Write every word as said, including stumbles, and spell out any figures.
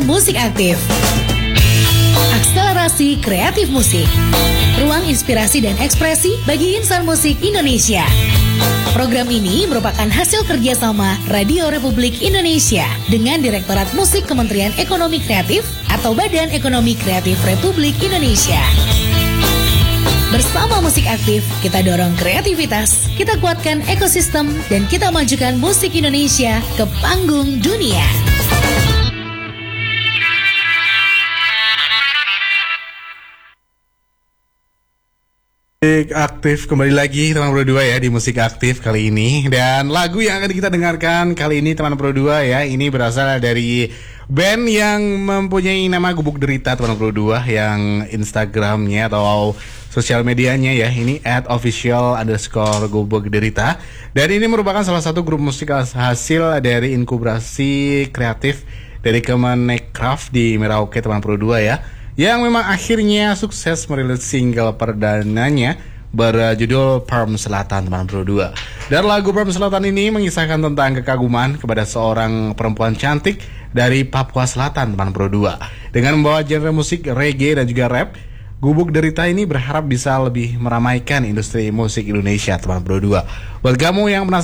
Musik Aktif. Akselerasi kreatif musik. Ruang inspirasi dan ekspresi bagi insan musik Indonesia. Program ini merupakan hasil kerjasama Radio Republik Indonesia dengan Direktorat Musik Kementerian Ekonomi Kreatif atau Badan Ekonomi Kreatif Republik Indonesia. Bersama Musik Aktif, kita dorong kreativitas, kita kuatkan ekosistem, dan kita majukan musik Indonesia ke panggung dunia. Musik Aktif kembali lagi teman Pro dua ya di Musik Aktif kali ini. Dan lagu yang akan kita dengarkan kali ini teman Pro dua ya, ini berasal dari band yang mempunyai nama Gubuk Derita teman Pro dua, yang Instagramnya atau sosial medianya ya ini at official underscore Gubuk Derita. Dan ini merupakan salah satu grup musik hasil dari inkubasi kreatif dari Kemenecraft di Merauke teman Pro dua ya, yang memang akhirnya sukses merilis single perdananya berjudul Perm Selatan teman Pro dua. Dan lagu Perm Selatan ini mengisahkan tentang kekaguman kepada seorang perempuan cantik dari Papua Selatan teman Pro dua. Dengan membawa genre musik reggae dan juga rap, Gubuk Derita ini berharap bisa lebih meramaikan industri musik Indonesia teman Pro dua. Buat kamu yang penasaran